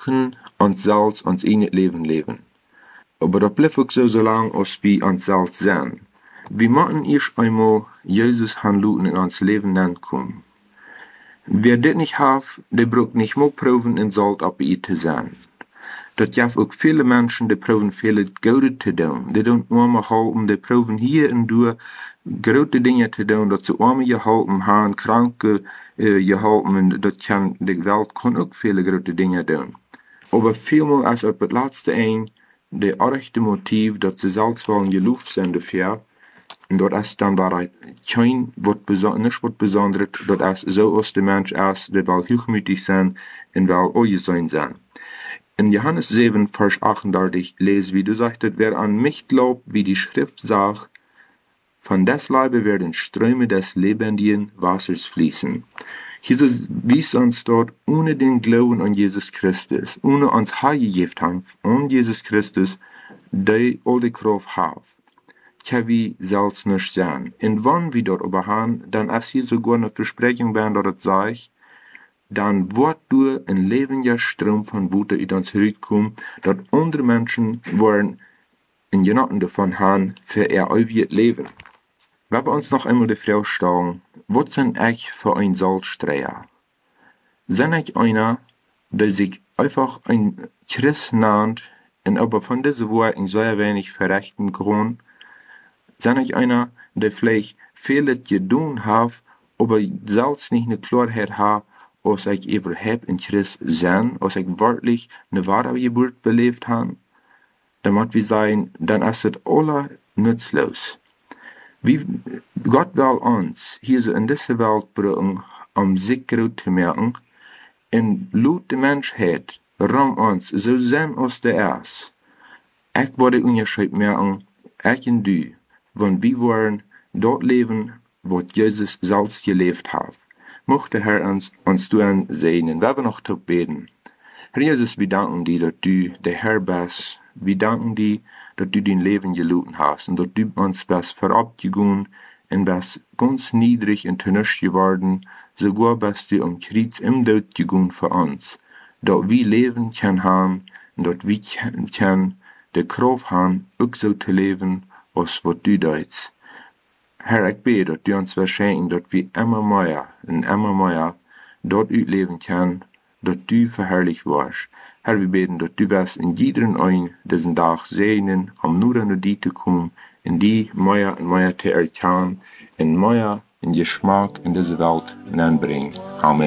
mogen ons zelfs ons in het leven leven. Aber dat blijft ook zo zolang als we onszelf zijn. We moeten eerst einmal Jesus handelen in ons leven aankomen. Wer dit niet heeft, die braucht nicht mehr proeven in Salt op ihr te zijn. Dat jaf ook viele Menschen, die proeven veel Gute te doen. Die doen allemaal helpen, die proeven hier en daar grote dingen te doen, dat ze allemaal je helpen gaan, kranke je helpen, en dat kan, de wereld kan ook veel grote dingen doen. Aber vielmaal als op het laatste een, de echte motief dat ze zelfs wel in geloof zijn dafür, en dat is dan waaruit kein wat besonders, dat is zo als de mens is, die wel hoogmoedig zijn en wel oje zijn. In Johannes 7, Vers 38 lesen wir, du sagtest, wer an mich glaubt, wie die Schrift sagt, von des Leibe werden Ströme des lebendigen Wassers fließen. Jesus wies uns dort, ohne den Glauben an Jesus Christus, ohne uns hergegeben haben, an Jesus Christus, die all die Kraft hat, kann wir selbst nicht sein. Und wenn wir dort überhaben, dann ist hier sogar eine Versprechung, wenn dort sagt, dann wird durch ein lebendiger Strom von Wut in uns zurückkommen, dass andere Menschen wollen in Genotten davon haben, für ihr ewiges Leben. Wir haben uns noch einmal die Frage stellen, was sind ich für ein Salzstreher? Sind ich einer, der sich einfach ein Christ nennt und aber von dieser Worten sehr wenig verrichten kann? Sind ich einer, der vielleicht vieles getan hat, aber selbst nicht eine Klarheit hat, als ich überhaupt in Christ sein, als ich wirklich eine wahre Geburt belebt habe? Dann muss wir sagen, dann ist es alle nutzlos. Wie Gott will uns hier so in diese Welt bringen, sich gut zu merken, und laut die Menschheit rum uns so sein als der ist. Ich würde Unterschied merken, ich und du, wenn wir wollen dort leben, was Jesus selbst gelebt hat. Mochte Herr uns tun segnen. Wir werden noch zu beten. Herr Jesus, wir danken dir, dass du der Herr bist. Wir danken dir, dass du dein Leben gelitten hast und dass du uns bist verabgegangen und bist ganz niedrig und tönnisch geworden. Sogar bist du am Kreuz im Tod gegangen für uns. Dass wir Leben können haben und dass wir können die Kraft haben, auch so zu leben, als was du deutest. Herr, ich bete, dass du uns verschenken, dass wir immer mehr und immer mehr dort leben können, dass du verherrlicht wirst. Herr, wir beten, dass du wirst in jedem ein diesen Tag segnen, um nur an die zu kommen, in die mehr und mehr zu erkennen, und mehr in Geschmack in diese Welt hineinbringen. Amen.